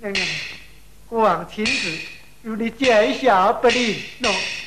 啊，国王亲自由你介绍不灵喏。